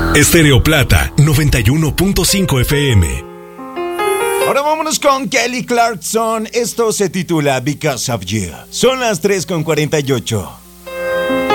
Estéreo Plata 91.5 FM. Ahora vámonos con Kelly Clarkson. Esto se titula Because of You. Son las 3:48.